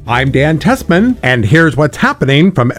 I'm Dan Tessman, and here's what's happening from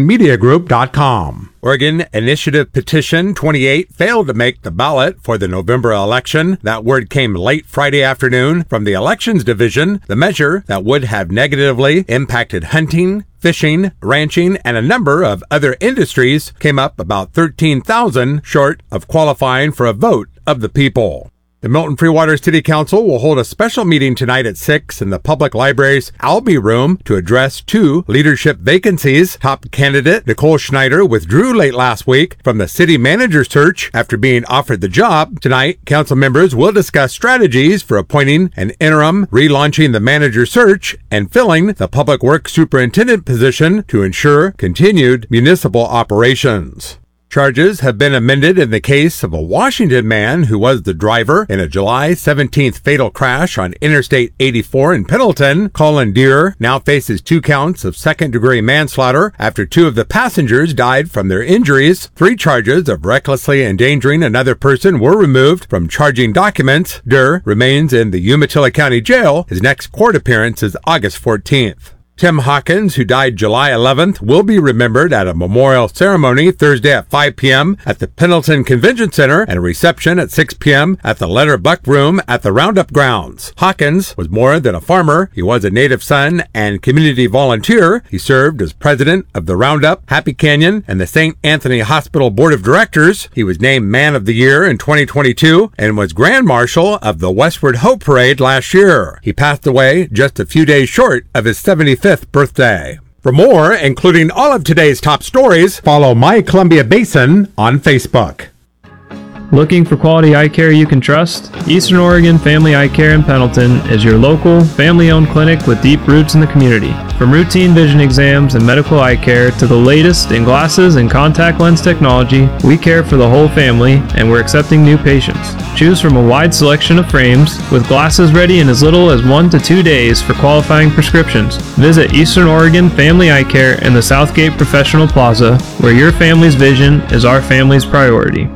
elkhornmediagroup.com. Oregon Initiative Petition 28 failed to make the ballot for the November election. That word came late Friday afternoon from the Elections Division. The measure that would have negatively impacted hunting, fishing, ranching, and a number of other industries came up about 13,000 short of qualifying for a vote of the people. The Milton Freewater City Council will hold a special meeting tonight at 6 in the public library's Albee Room to address 2 leadership vacancies. Top candidate Nicole Schneider withdrew late last week from the city manager search after being offered the job. Tonight, council members will discuss strategies for appointing an interim, relaunching the manager search, and filling the public works superintendent position to ensure continued municipal operations. Charges have been amended in the case of a Washington man who was the driver in a July 17th fatal crash on Interstate 84 in Pendleton. Colin Deere now faces 2 counts of second-degree manslaughter after 2 of the passengers died from their injuries. 3 charges of recklessly endangering another person were removed from charging documents. Deere remains in the Umatilla County Jail. His next court appearance is August 14th. Tim Hawkins, who died July 11th, will be remembered at a memorial ceremony Thursday at 5 p.m. at the Pendleton Convention Center and a reception at 6 p.m. at the Letter Buck Room at the Roundup grounds. Hawkins was more than a farmer. He was a native son and community volunteer. He served as president of the Roundup, Happy Canyon, and the St. Anthony Hospital Board of Directors. He was named Man of the Year in 2022 and was Grand Marshal of the Westward Hope Parade last year. He passed away just a few days short of his 75th birthday. For more, including all of today's top stories, follow My Columbia Basin on Facebook. Looking for quality eye care you can trust? Eastern Oregon Family Eye Care in Pendleton is your local, family-owned clinic with deep roots in the community. From routine vision exams and medical eye care to the latest in glasses and contact lens technology, we care for the whole family and we're accepting new patients. Choose from a wide selection of frames with glasses ready in as little as 1 to 2 days for qualifying prescriptions. Visit Eastern Oregon Family Eye Care in the Southgate Professional Plaza, where your family's vision is our family's priority.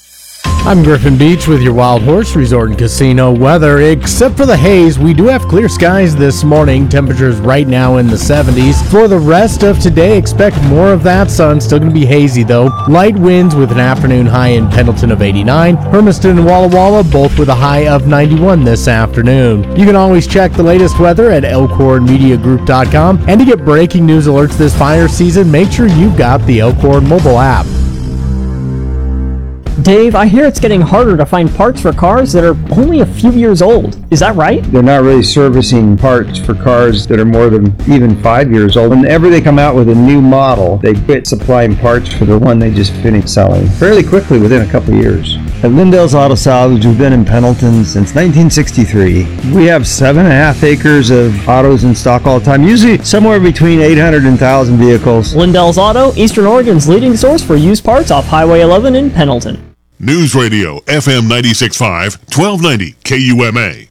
I'm Griffin Beach with your Wild Horse Resort and Casino weather. Except for the haze, we do have clear skies this morning. Temperatures right now in the 70s. For the rest of today, expect more of that sun. Still going to be hazy though. Light winds with an afternoon high in Pendleton of 89. Hermiston and Walla Walla both with a high of 91 this afternoon. You can always check the latest weather at elkhornmediagroup.com. And to get breaking news alerts this fire season, make sure you've got the Elkhorn mobile app. Dave, I hear it's getting harder to find parts for cars that are only a few years old. Is that right? They're not really servicing parts for cars that are more than even 5 years old. Whenever they come out with a new model, they quit supplying parts for the one they just finished selling fairly quickly within a couple of years. At Lindell's Auto Salvage, we've been in Pendleton since 1963. We have 7.5 acres of autos in stock all the time, usually somewhere between 800 and 1,000 vehicles. Lindell's Auto, Eastern Oregon's leading source for used parts off Highway 11 in Pendleton. News Radio, FM 96.5, 1290 KUMA.